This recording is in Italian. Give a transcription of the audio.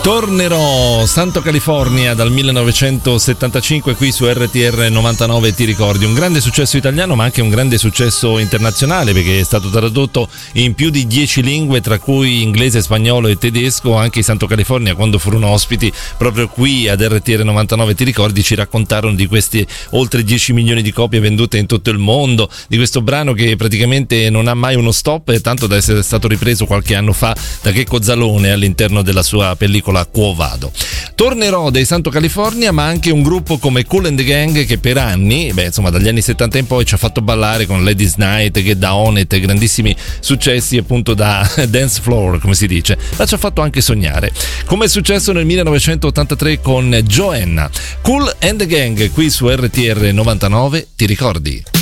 Tornerò, Santo California dal 1975 qui su RTR 99, ti ricordi? Un grande successo italiano ma anche un grande successo internazionale, perché è stato tradotto in più di 10 lingue, tra cui inglese, spagnolo e tedesco. Anche i Santo California, quando furono ospiti proprio qui ad RTR 99, ti ricordi, ci raccontarono di questi oltre 10 milioni di copie vendute in tutto il mondo, di questo brano che praticamente non ha mai uno stop, tanto da essere stato ripreso qualche anno fa da Checco Zalone all'interno della sua pellicola Quo Vado. Tornerò dei Santo California, ma anche un gruppo come Kool and the Gang, che per anni, dagli anni 70 in poi, ci ha fatto ballare con Ladies Night, Get Down It, grandissimi successi appunto da dance floor, come si dice, ma ci ha fatto anche sognare, come è successo nel 1983 con Joanna. Kool and the Gang qui su RTR 99, ti ricordi?